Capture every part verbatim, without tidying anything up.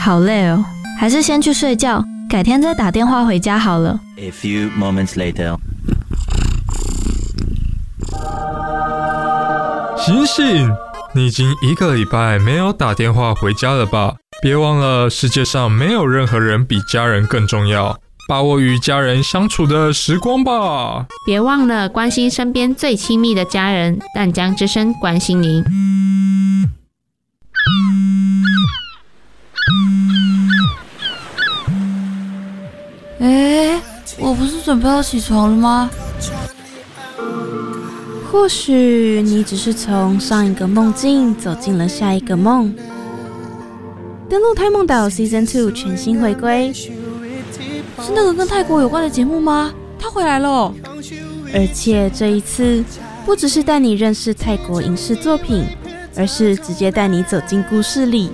好累哦，还是先去睡觉，改天再打电话回家好了。 A few moments later， 醒醒，你已经一个礼拜没有打电话回家了吧？别忘了，世界上没有任何人比家人更重要，把握与家人相处的时光吧。 别忘了关心身边最亲密的家人，淡江之声关心您。 哎，我不是准备要起床了吗？或许你只是从上一个梦境走进了下一个梦。登陆泰梦岛 Season 二 全新回归，是那个跟泰国有关的节目吗？他回来了，而且这一次不只是带你认识泰国影视作品，而是直接带你走进故事里。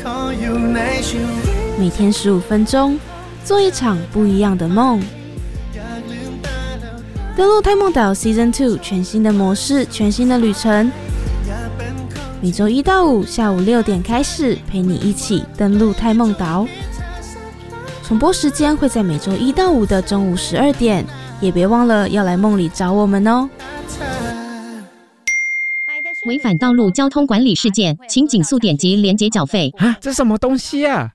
每天十五分钟，做一场不一样的梦。登陆泰梦岛 Season 二 全新的模式，全新的旅程。每周一到五下午六点开始，陪你一起登陆泰梦岛。重播时间会在每周一到五的中午十二点，也别忘了要来梦里找我们哦。 违反道路交通管理事件，请紧速点击连结缴费。 啊，这什么东西啊？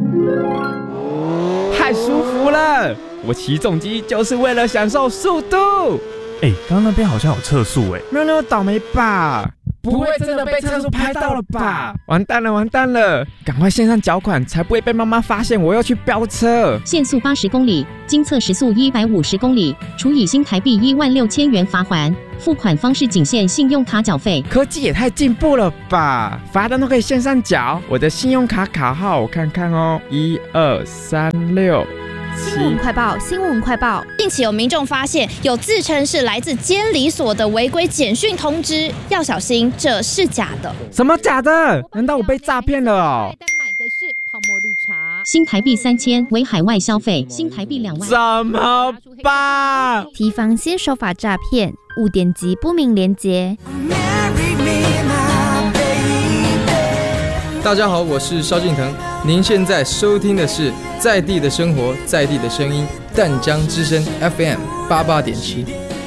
太舒服了！我骑重机就是为了享受速度。 哎、欸，刚刚那边好像有测速哎， 没有那么倒霉吧？不会真的被测速拍到了吧？完蛋了，完蛋了！赶快线上缴款，才不会被妈妈发现我要去飙车。 限速八十公里，经测时速一百五十公里，处以新台币一万六千元罚锾。付款方式仅限信用卡缴费。 科技也太进步了吧！罚单都可以线上缴。我的信用卡卡号我看看哦，一二三六。 新闻快报，新闻快报！近期有民众发现有自称是来自监理所的违规简讯通知，要小心，这是假的。 什么假的？难道我被诈骗了哦？ 但买的是泡沫绿茶， 新台币三千为海外消费，新台币两万。 怎么办？ 提防新手法诈骗，勿点击不明连结。 大家好，我是萧敬腾，您现在收听的是在地的生活，在地的声音，淡江之声 F M 八八点七。